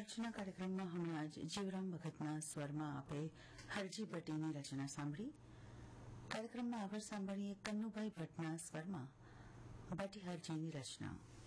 આજના કાર્યક્રમમાં હમણાં જ જીવરામ ભગતના સ્વરમાં આપે હરજી ભટ્ટીની રચના સાંભળી. કાર્યક્રમમાં આગળ સાંભળીએ કન્નુભાઈ ભટ્ટના સ્વરમાં ભટ્ટી હરજીની રચના.